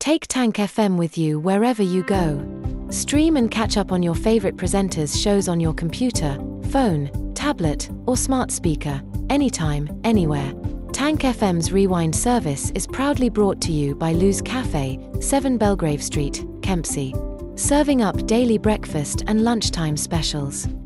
Take Tank FM with you wherever you go. Stream and catch up on your favorite presenters' shows on your computer, phone, tablet, or smart speaker, anytime, anywhere. Tank FM's Rewind service is proudly brought to you by Lou's Cafe, 7 Belgrave Street, Kempsey. Serving up daily breakfast and lunchtime specials.